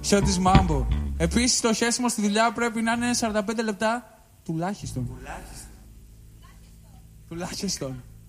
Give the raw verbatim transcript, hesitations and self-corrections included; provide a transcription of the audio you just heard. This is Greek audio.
Χιώτης Μάμπο. Επίσης το χέσιμο στη δουλειά πρέπει να είναι σαράντα πέντε λεπτά τουλάχιστον. Τουλάχιστον. Τουλάχιστον.